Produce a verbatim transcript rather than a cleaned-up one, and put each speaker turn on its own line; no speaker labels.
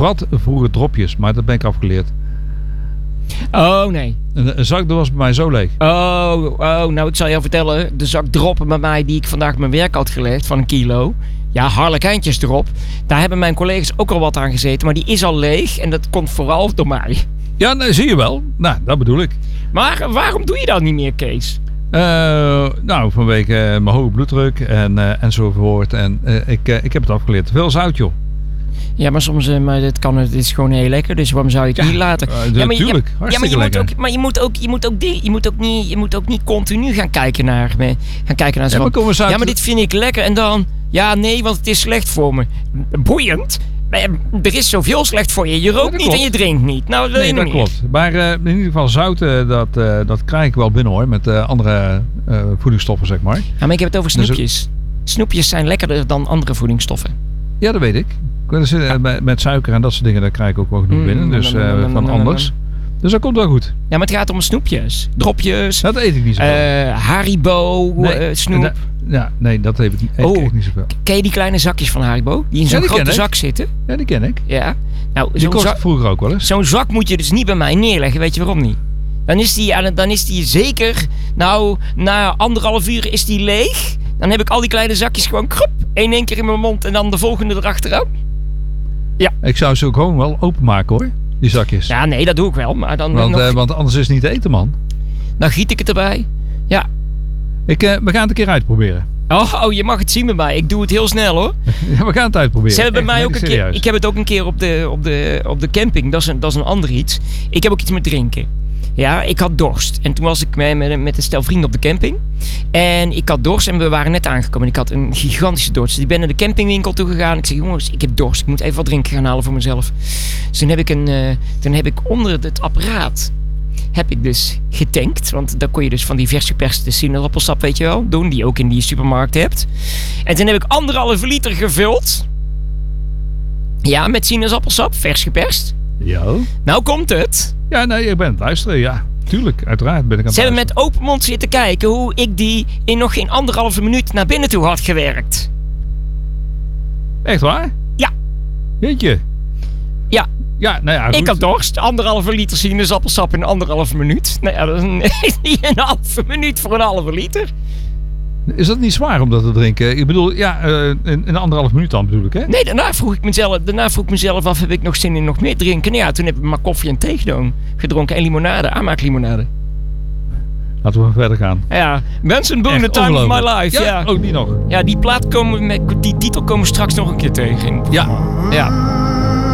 vrat vroeger dropjes, maar dat ben ik afgeleerd.
Oh, nee.
Een, een zak dat was bij mij zo leeg.
Oh, oh, nou ik zal je vertellen. De zak droppen bij mij die ik vandaag op mijn werk had gelegd van een kilo. Ja, harlekijntjes erop. Daar hebben mijn collega's ook al wat aan gezeten. Maar die is al leeg en dat komt vooral door mij.
Ja, nee, zie je wel. Nou, dat bedoel ik.
Maar waarom doe je dat niet meer, Kees?
Uh, nou, vanwege uh, mijn hoge bloeddruk en, uh, enzovoort. En uh, ik, uh, ik heb het afgeleerd. Te veel zout, joh.
Ja, maar soms uh, maar dit kan het is gewoon heel lekker. Dus waarom zou je het
ja,
niet laten?
Uh, ja, natuurlijk.
Ja, ja, maar je moet ook, maar je moet ook, je moet ook, die, je moet ook niet, je moet ook niet continu gaan kijken naar, gaan kijken naar zo'n.
Ja, maar, kom
ja, maar dit vind ik lekker en dan, ja, nee, want het is slecht voor me. Boeiend. Er is zoveel slecht voor je. Je rookt ja, niet klopt. En je drinkt niet. Nou, dat
nee, dat
niet.
klopt. Maar uh, in ieder geval zout, uh, dat, uh, dat krijg ik wel binnen hoor. Met uh, andere uh, voedingsstoffen, zeg maar.
Ja, maar ik heb het over snoepjes. Dus, snoepjes zijn lekkerder dan andere voedingsstoffen.
Ja, dat weet ik. Ja. Met, met suiker en dat soort dingen, daar krijg ik ook wel genoeg mm, binnen. Dus uh, van anders. Dus dat komt wel goed.
Ja, maar het gaat om snoepjes. Dropjes.
Dat eet ik niet zo veel.
Uh, Haribo, nee, uh, snoep. Da,
ja, nee, dat eet ik, eet
oh,
ik niet zoveel.
Ken je die kleine zakjes van Haribo? Die in zo'n ja, grote zak zitten?
Ja, die ken ik.
Ja. Nou,
die kost zak, vroeger ook wel eens.
Zo'n zak moet je dus niet bij mij neerleggen. Weet je waarom niet? Dan is die, dan is die zeker, nou, na anderhalf uur is die leeg. Dan heb ik al die kleine zakjes gewoon krop. Eén één keer in mijn mond en dan de volgende erachteraan. Ja.
Ik zou ze ook gewoon wel openmaken hoor, die zakjes.
Ja, nee, dat doe ik wel. Maar dan
want,
nog...
uh, want anders is het niet eten, man.
Dan giet ik het erbij. Ja.
Ik, uh, we gaan het een keer uitproberen.
Oh, oh, je mag het zien bij mij. Ik doe het heel snel hoor.
Ja, we gaan het uitproberen.
Ze hebben bij mij ook een
serieus.
keer. Ik heb het ook een keer op de, op de, op de camping. Dat is, een, dat is een ander iets. Ik heb ook iets met drinken. Ja, ik had dorst. En toen was ik met, met, met een stel vrienden op de camping. En ik had dorst en we waren net aangekomen. En ik had een gigantische dorst. Dus ik ben naar de campingwinkel toe gegaan. Ik zeg, jongens, ik heb dorst. Ik moet even wat drinken gaan halen voor mezelf. Dus toen heb ik, een, uh, toen heb ik onder het apparaat... heb ik dus getankt. Want dan kon je dus van die vers geperste sinaasappelsap, weet je wel, doen. Die je ook in die supermarkt hebt. En toen heb ik anderhalve liter gevuld. Ja, met sinaasappelsap, vers geperst.
Ja.
Nou komt het...
Ja, nee, ik ben aan het luisteren, ja. Tuurlijk, uiteraard ben ik aan het
Ze hebben
luisteren.
met open mond zitten kijken hoe ik die in nog geen anderhalve minuut naar binnen toe had gewerkt.
Echt waar?
Ja.
Weet je?
Ja.
Ja, nou ja, goed.
Ik had dorst, anderhalve liter sinaasappelsap in anderhalve minuut. Nou ja, dat is een, niet een halve minuut voor een halve liter.
Is dat niet zwaar om dat te drinken? Ik bedoel, ja, uh, in, in anderhalf minuut dan bedoel ik, hè?
Nee, daarna vroeg ik mezelf, daarna vroeg ik mezelf af, heb ik nog zin in nog meer drinken? Nou ja, toen heb ik maar koffie en thee gedronken en limonade, aanmaaklimonade.
Laten we verder gaan.
Ja, mensen, boom, the time of my life.
Ja,
ja,
ook die nog.
Ja, die plaat komen met, die titel komen straks nog een keer tegen.
Ja.
Ja.